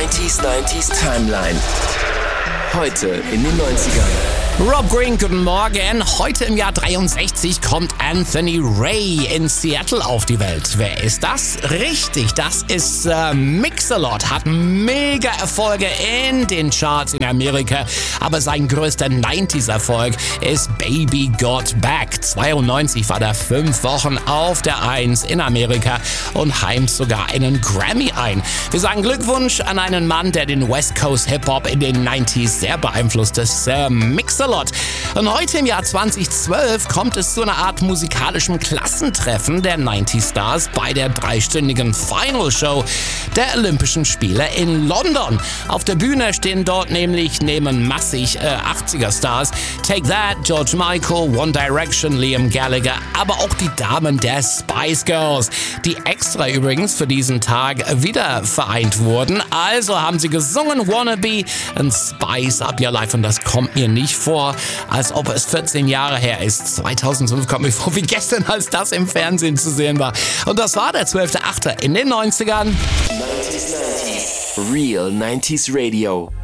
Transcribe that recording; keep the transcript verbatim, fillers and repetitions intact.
neunzig neunzig Timeline. Heute in den neunzigern. Rob Green, guten Morgen. Heute im Jahr dreiundsechzig kommt Anthony Ray in Seattle auf die Welt. Wer ist das? Richtig, das ist äh, Mix-a-Lot. Hat mega Erfolge in den Charts in Amerika. Aber sein größter neunziger-Erfolg ist Baby Got Back. zweiundneunzig war er fünf Wochen auf der Eins in Amerika und heimt sogar einen Grammy ein. Wir sagen Glückwunsch an einen Mann, der den West Coast Hip-Hop in den neunziger sehr beeinflusst ist. Äh, Mix-a-Lot. Und heute im Jahr zweitausendzwölf kommt es zu einer Art musikalischem Klassentreffen der neunzig Stars bei der dreistündigen Final Show der Olympischen Spiele in London. Auf der Bühne stehen dort nämlich neben massig äh, achtziger Stars Take That, George Michael, One Direction, Liam Gallagher, aber auch die Damen der Spice Girls, die extra übrigens für diesen Tag wieder vereint wurden. Also haben sie gesungen Wannabe and Spice Up Your Life und das kommt mir nicht vor, als ob es vierzehn Jahre her ist. zweitausendfünf kommt mir vor wie gestern, als das im Fernsehen zu sehen war. Und das war der zwölfter achter in den neunzigern. neunzig neunzig Real neunzig Radio.